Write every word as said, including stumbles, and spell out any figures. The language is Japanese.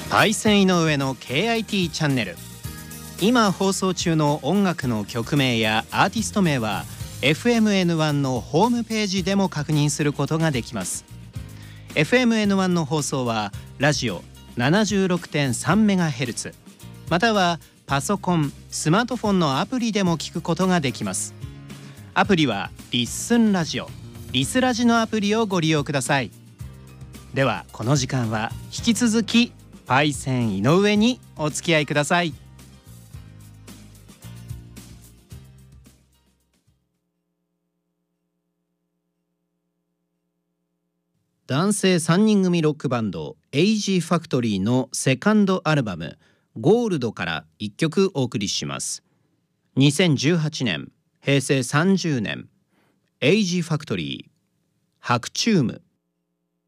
パイセン井上の ケーアイティー チャンネル。今放送中の音楽の曲名やアーティスト名は エフエムエヌワン のホームページでも確認することができます。 エフエムエヌワン の放送はラジオ ななじゅうろくてんさんメガヘルツ またはパソコン、スマートフォンのアプリでも聞くことができます。アプリはリッスンラジオ、リスラジのアプリをご利用ください。ではこの時間は引き続きパイセン井上にお付き合いください。男性さんにん組ロックバンドエイジファクトリーのセカンドアルバムゴールドからいっきょくお送りします。にせんじゅうはちねん、へいせいさんじゅうねん、エイジファクトリー、ハクチューム。